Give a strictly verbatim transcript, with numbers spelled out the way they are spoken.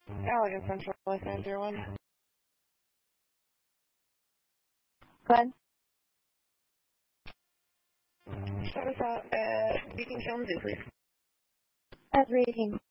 Allegan Central, West nine zero one. Go ahead. Start us out at Beacon Kalamazoo, please. At three eighteen.